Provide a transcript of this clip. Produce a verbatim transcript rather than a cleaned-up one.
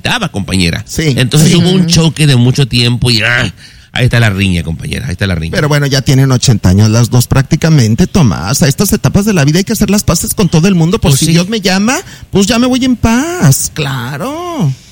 necesitaba, compañera. Sí. Entonces sí. hubo un choque de mucho tiempo y ah, ahí está la riña, compañera, ahí está la riña. Pero bueno, ya tienen ochenta años las dos prácticamente, Tomás. A estas etapas de la vida hay que hacer las paces con todo el mundo. Por Pues si sí. Dios me llama, pues ya me voy en paz. Claro.